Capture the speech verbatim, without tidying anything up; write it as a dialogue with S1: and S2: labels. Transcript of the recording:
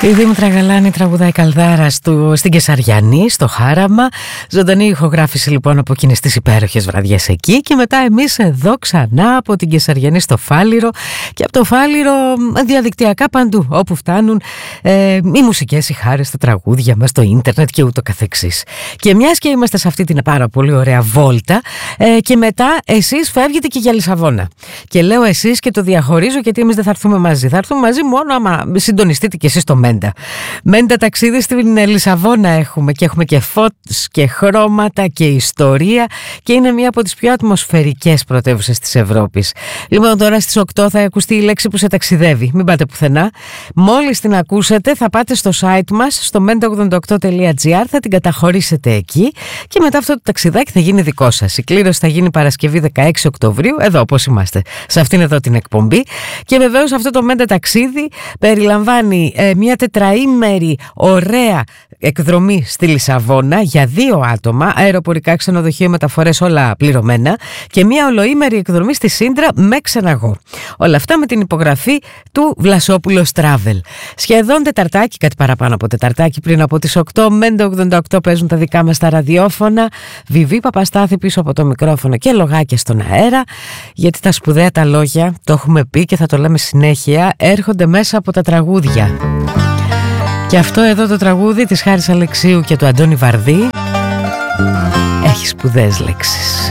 S1: Η Δήμητρα Γαλάνη τραγουδάει Καλδάρα στο, στην Κεσαριανή, στο Χάραμα. Ζωντανή ηχογράφηση λοιπόν από εκείνες τις υπέροχες βραδιές εκεί. Και μετά εμείς εδώ ξανά από την Κεσαριανή στο Φάληρο. Και από το Φάληρο διαδικτυακά παντού, όπου φτάνουν ε, οι μουσικές, οι χάρες, τα τραγούδια μας, το ίντερνετ και ούτω καθεξής. Και μιας και είμαστε σε αυτή την πάρα πολύ ωραία βόλτα, ε, και μετά εσείς φεύγετε και για Λισαβόνα. Και λέω εσείς και το διαχωρίζω, γιατί εμείς δεν θα έρθουμε μαζί. Θα έρθουμε μαζί μόνο άμα συντονιστείτε κι εσείς στο Μέντα. Μέντα ταξίδι στην Λισαβόνα έχουμε, και έχουμε και φώτος και χρώματα και ιστορία, και είναι μία από τις πιο ατμοσφαιρικές πρωτεύουσες της Ευρώπης. Λοιπόν, τώρα στις οκτώ θα ακουστεί η λέξη που σε ταξιδεύει. Μην πάτε πουθενά. Μόλις την ακούσετε θα πάτε στο site μας, στο μέντα ογδόντα οκτώ τελεία τζι άρ, θα την καταχωρήσετε εκεί και μετά αυτό το ταξιδάκι θα γίνει δικό σας. Η κλήρωση θα γίνει Παρασκευή δεκαέξι Οκτωβρίου, εδώ όπως είμαστε, σε αυτήν εδώ την εκπομπή. Και βεβαίως αυτό το Μέντα ταξίδι περιλαμβάνει ε, μια τετραήμερη ωραία εκδρομή στη Λισαβόνα για δύο άτομα, αεροπορικά, ξενοδοχείο, μεταφορές, όλα πληρωμένα, και μια ολοήμερη εκδρομή στη Σύντρα με ξεναγό. Όλα αυτά με την υπογραφή του Βλασόπουλος Travel. Σχεδόν τεταρτάκι, κάτι παραπάνω από τεταρτάκι πριν από τις οκτώ, Μέντα ογδόντα οκτώ παίζουν τα δικά μας τα ραδιόφωνα. Βιβί Παπαστάθη πίσω από το μικρόφωνο και λογάκια στον αέρα, γιατί τα σπουδαία τα λόγια, το έχουμε πει και θα το λέμε συνέχεια, έρχονται μέσα από τα τραγούδια. Και αυτό εδώ το τραγούδι της Χάρης Αλεξίου και του Αντώνη Βαρδί έχει σπουδαίες λέξεις.